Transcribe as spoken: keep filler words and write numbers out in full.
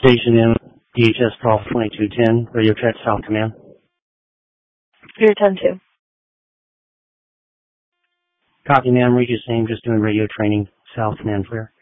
Station M, D H S Golf twenty-two ten, radio check, South Command. Rear ten two. Copy, ma'am. Regis name, just doing radio training, South Command clear.